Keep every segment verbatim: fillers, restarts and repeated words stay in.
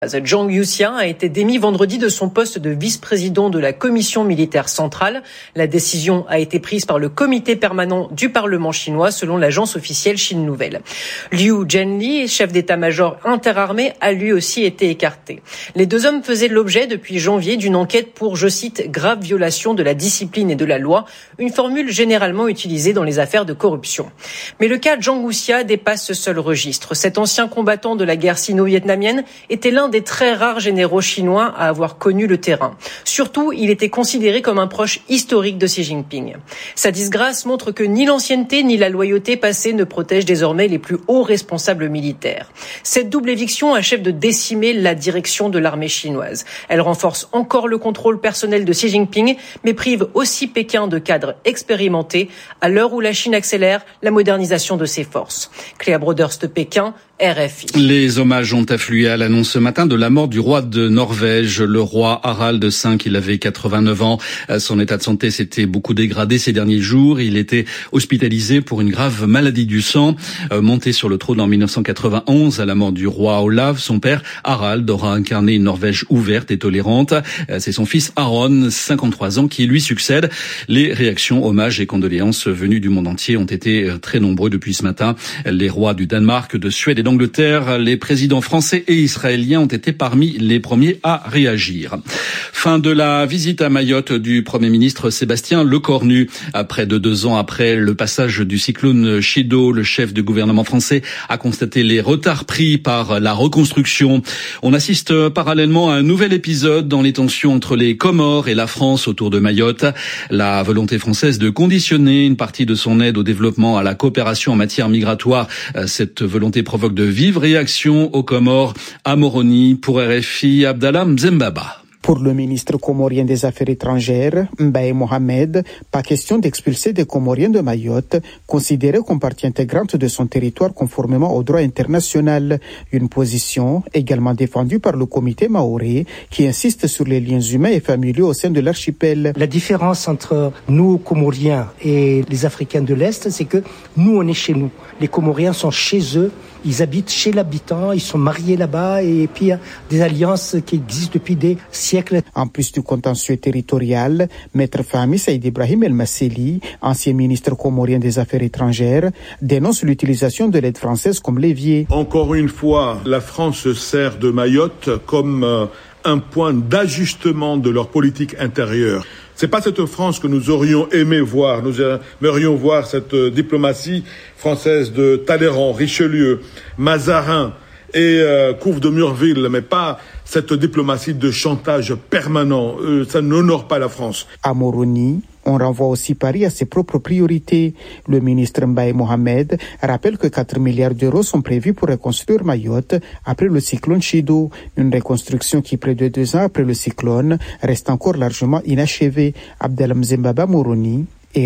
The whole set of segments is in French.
Zhang Youxia a été démis vendredi de son poste de vice-président de la commission militaire centrale. La décision a été prise par le comité permanent du Parlement chinois, selon l'agence officielle Chine Nouvelle. Liu Zhenli, chef d'état-major interarmé, a lui aussi été écarté. Les deux hommes faisaient l'objet depuis janvier d'une enquête pour, je cite, grave violation de la discipline et de la loi, une formule généralement utilisée dans les affaires de corruption. Mais le cas Zhang Youxia dépasse ce seul registre. Cet ancien combattant de la guerre sino-vietnamienne était l'un des très rares généraux chinois à avoir connu le terrain. Surtout, il était considéré comme un proche historique de Xi Jinping. Sa disgrâce montre que ni l'ancienneté ni la loyauté passée ne protègent désormais les plus hauts responsables militaires. Cette double éviction achève de décimer la direction de l'armée chinoise. Elle renforce encore le contrôle personnel de Xi Jinping, mais prive aussi Pékin de cadres expérimentés à l'heure où la Chine accélère la modernisation de ses forces. Cléa Broders de Pékin, R F I. Les hommages ont afflué à l'annonce ce matin de la mort du roi de Norvège, le roi Harald cinq. Il avait quatre-vingt-neuf ans. Son état de santé s'était beaucoup dégradé ces derniers jours. Il était hospitalisé pour une grave maladie du sang. Monté sur le trône en mille neuf cent quatre-vingt-onze à la mort du roi Olav, son père Harald aura incarné une Norvège ouverte et tolérante. C'est son fils Aron, cinquante-trois ans, qui lui succède. Les réactions, hommages et condoléances venues du monde entier ont été très nombreux depuis ce matin. Les rois du Danemark, de Suède et d'Angleterre, les présidents français et israéliens ont été parmi les premiers à réagir. Fin de la visite à Mayotte du Premier ministre Sébastien Lecornu. Près de deux ans après le passage du cyclone Chido, le chef du gouvernement français a constaté les retards pris par la reconstruction. On assiste parallèlement à un nouvel épisode dans les tensions entre les Comores et la France autour de Mayotte. La volonté française de conditionner une partie de son aide au développement à la coopération en matière migratoire. Cette volonté provoque de vives réactions aux Comores. À Moroni, pour R F I, Abdallah Mzembaba. Pour le ministre comorien des Affaires étrangères, Mbaye Mohamed, pas question d'expulser des Comoriens de Mayotte, considérés comme partie intégrante de son territoire conformément au droit international. Une position également défendue par le comité maoré, qui insiste sur les liens humains et familiaux au sein de l'archipel. La différence entre nous, Comoriens, et les Africains de l'Est, c'est que nous, on est chez nous. Les Comoriens sont chez eux. Ils habitent chez l'habitant, ils sont mariés là-bas et puis il y a des alliances qui existent depuis des siècles. En plus du contentieux territorial, Maître Fahmi Saïd Ibrahim El Masseli, ancien ministre comorien des Affaires étrangères, dénonce l'utilisation de l'aide française comme levier. Encore une fois, la France se sert de Mayotte comme euh, un point d'ajustement de leur politique intérieure. C'est pas cette France que nous aurions aimé voir. Nous aimerions voir cette diplomatie française de Talleyrand, Richelieu, Mazarin et euh, Couve de Murville, mais pas cette diplomatie de chantage permanent. Euh, ça n'honore pas la France. À Moroni, on renvoie aussi Paris à ses propres priorités. Le ministre Mbaye Mohamed rappelle que quatre milliards d'euros sont prévus pour reconstruire Mayotte après le cyclone Chido. Une reconstruction qui, près de deux ans après le cyclone, reste encore largement inachevée. Abdallah Mzembaba, Moroni.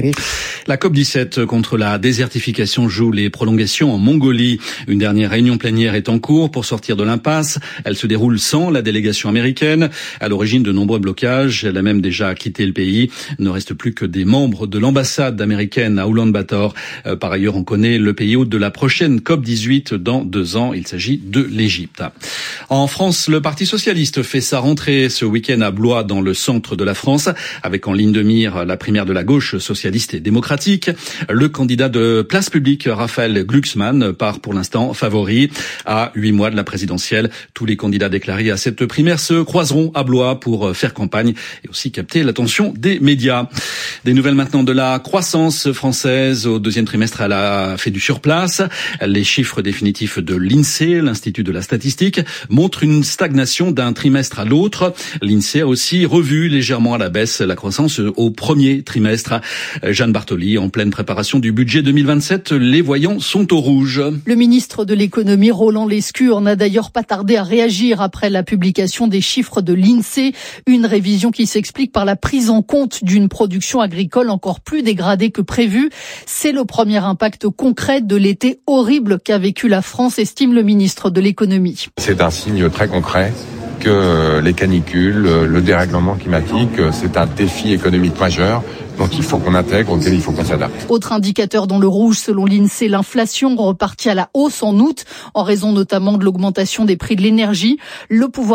La COP dix-sept contre la désertification joue les prolongations en Mongolie. Une dernière réunion plénière est en cours pour sortir de l'impasse. Elle se déroule sans la délégation américaine. À l'origine de nombreux blocages, elle a même déjà quitté le pays. Il ne reste plus que des membres de l'ambassade américaine à Oulan-Bator. Par ailleurs, on connaît le pays hôte de la prochaine COP dix-huit dans deux ans. Il s'agit de l'Égypte. En France, le Parti socialiste fait sa rentrée ce week-end à Blois, dans le centre de la France, avec en ligne de mire la primaire de la gauche socialiste socialiste et démocratique. Le candidat de Place Publique, Raphaël Glucksmann, part pour l'instant favori. À huit mois de la présidentielle, tous les candidats déclarés à cette primaire se croiseront à Blois pour faire campagne et aussi capter l'attention des médias. Des nouvelles maintenant de la croissance française. Au deuxième trimestre, elle a fait du surplace. Les chiffres définitifs de l'INSEE, l'Institut de la statistique, montrent une stagnation d'un trimestre à l'autre. L'INSEE a aussi revu légèrement à la baisse la croissance au premier trimestre. Jeanne Bartoli, en pleine préparation du budget deux mille vingt-sept, les voyants sont au rouge. Le ministre de l'économie, Roland Lescure, n'a d'ailleurs pas tardé à réagir après la publication des chiffres de l'INSEE. Une révision qui s'explique par la prise en compte d'une production agricole encore plus dégradée que prévu. C'est le premier impact concret de l'été horrible qu'a vécu la France, estime le ministre de l'économie. C'est un signe très concret que les canicules, le dérèglement climatique, c'est un défi économique majeur. Donc il faut qu'on intègre, auquel il faut qu'on s'adapte. Autre indicateur dans le rouge selon l'INSEE, l'inflation repartit à la hausse en août en raison notamment de l'augmentation des prix de l'énergie. Le pouvoir